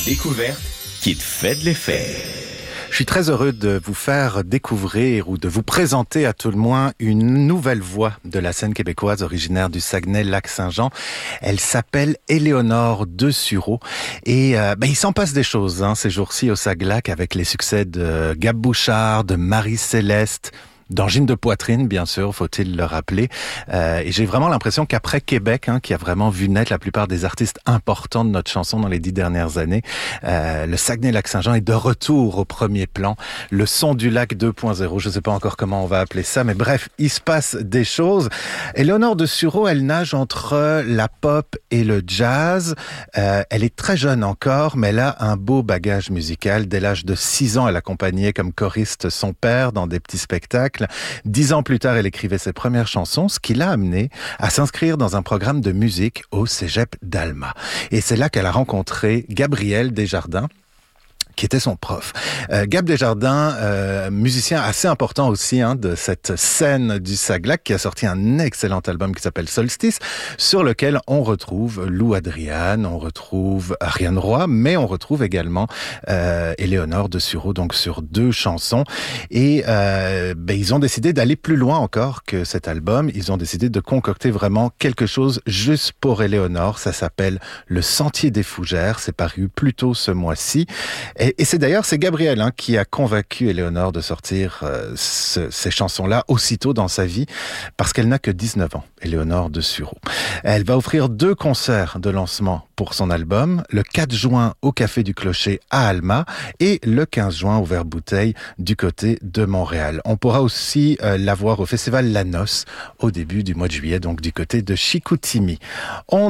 découverte qui te fait de l'effet. Je suis très heureux de vous faire découvrir ou de vous présenter à tout le moins une nouvelle voix de la scène québécoise originaire du Saguenay-Lac-Saint-Jean. Elle s'appelle Éléonore Dessureau et il s'en passe des choses ces jours-ci au Saglac avec les succès de Gab Bouchard, de Marie-Céleste, d'Angine de poitrine, bien sûr, faut-il le rappeler. Et j'ai vraiment l'impression qu'après Québec, qui a vraiment vu naître la plupart des artistes importants de notre chanson dans les 10 dernières années, le Saguenay-Lac-Saint-Jean est de retour au premier plan. Le son du lac 2.0, je ne sais pas encore comment on va appeler ça, mais bref, il se passe des choses. Éléonore Dessureau, elle nage entre la pop et le jazz. Elle est très jeune encore, mais elle a un beau bagage musical. Dès l'âge de 6 ans, elle accompagnait comme choriste son père dans des petits spectacles. 10 ans plus tard, elle écrivait ses premières chansons, ce qui l'a amenée à s'inscrire dans un programme de musique au Cégep d'Alma. Et c'est là qu'elle a rencontré Gabriel Desjardins, qui était son prof. Gab Desjardins, musicien assez important aussi de cette scène du Saglac, qui a sorti un excellent album qui s'appelle Solstice, sur lequel on retrouve Lou Adrian, on retrouve Ariane Roy, mais on retrouve également Éléonore Dessureau, donc sur 2 chansons. Et ils ont décidé d'aller plus loin encore que cet album. Ils ont décidé de concocter vraiment quelque chose juste pour Éléonore. Ça s'appelle Le Sentier des Fougères. C'est paru plus tôt ce mois-ci. Et c'est Gabriel qui a convaincu Éléonore de sortir ces chansons-là aussitôt dans sa vie, parce qu'elle n'a que 19 ans, Éléonore Dessureau. Elle va offrir 2 concerts de lancement pour son album, le 4 juin au Café du Clocher à Alma et le 15 juin au Vert-Bouteille du côté de Montréal. On pourra aussi la voir au Festival La Noce au début du mois de juillet, donc du côté de Chicoutimi.